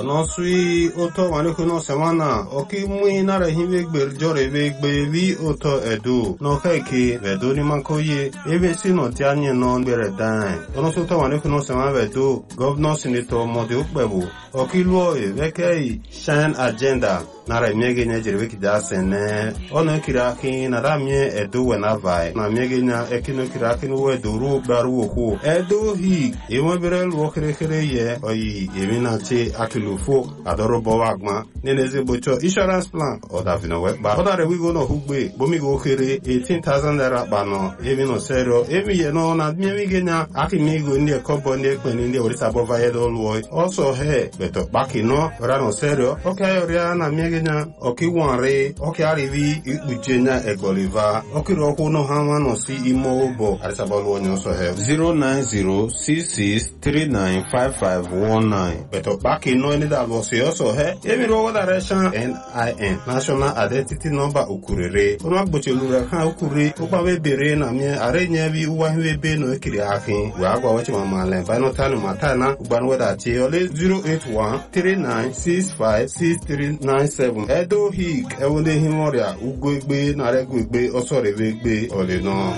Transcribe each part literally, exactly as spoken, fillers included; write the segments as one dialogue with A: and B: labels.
A: No sui oto manuku no semana oki mui nara hive gber jore ve gbe vi oto edu no keke vedo ni mankoye ebe si no tianye no bere dan ono so to manuku no semana vedo governor senator mode ukbebu oki luo e vekei shine agenda nara miege nya jerwe kida sene ono kiraki nara mie edu wena vai na miege nya ekino kiraki no edu ru baru oku edu hi ewe bere luo kere kere ye oyi emina che akilu fo adoro bowagma neneze bocho insurance plan oda vino we ba oda re we go no hugbe bomi go kere eighteen thousand naira ba no emi no serio emi ye no na mi mi genya aki mi go ndi kobo ndi pe ndi orisa bova ye do lo also he beto baki no ora no serio okay ora na mi genya oki wanre oki arivi ikujenya egboliva oki ro ko no hanwa no si imo bo arisa bo lo nyo so he zero nine zero six six three nine five five one nine beto baki no ni da lo se also he emi ro direction N I N national identity number ukurere ono agbochelu ha ukure ogbawe bere na mi are nya bi uwa hwe be no kiri akin we agwa wachi mama le ba no tanu matana ugban weda ti ole zero eight one three nine six five six three nine seven edo hik ewonde himoria ugwegbe na regwegbe osorebegbe ole no.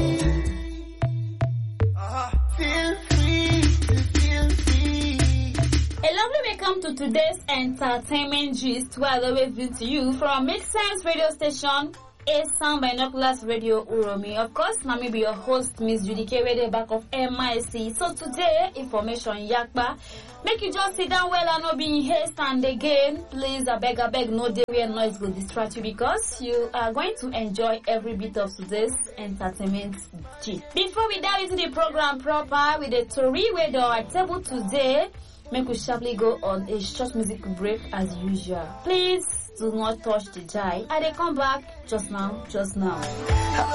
B: Welcome to today's entertainment gist, where I always bring to you from Make Sense radio station, A Sound Binoculars Radio Uromi. Of course, Nami be your host, Miss Judy K, radio back of M I C. So today, information yakba. Make you just sit down well and not be in haste. And again, please, I beg, I beg, no day where noise will distract you, because you are going to enjoy every bit of today's entertainment gist. Before we dive into the program proper with the Tori weather our table today, make we sharply go on a short music break as usual. Please do not touch the dial. I will come back just now, just now.